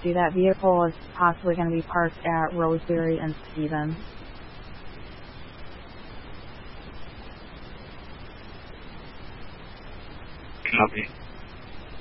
see that vehicle is possibly going to be parked at Roseberry and Stevens. Copy.